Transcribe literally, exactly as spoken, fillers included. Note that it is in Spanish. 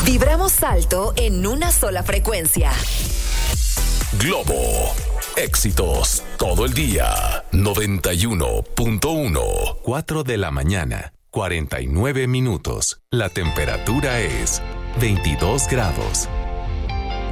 Vibramos alto en una sola frecuencia. Globo. Éxitos todo el día. noventa y uno punto uno. cuatro de la mañana, cuarenta y nueve minutos. La temperatura es veintidós grados.